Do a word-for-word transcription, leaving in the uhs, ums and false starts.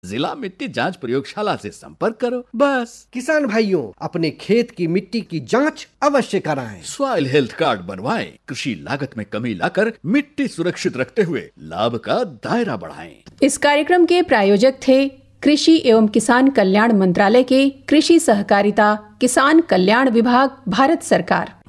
जिला मिट्टी जांच प्रयोगशाला से संपर्क करो बस। किसान भाइयों, अपने खेत की मिट्टी की जांच अवश्य कराएं। सॉइल हेल्थ कार्ड बनवाएं, कृषि लागत में कमी लाकर मिट्टी सुरक्षित रखते हुए लाभ का दायरा बढ़ाएं। इस कार्यक्रम के प्रायोजक थे कृषि एवं किसान कल्याण मंत्रालय के कृषि सहकारिता किसान कल्याण विभाग, भारत सरकार।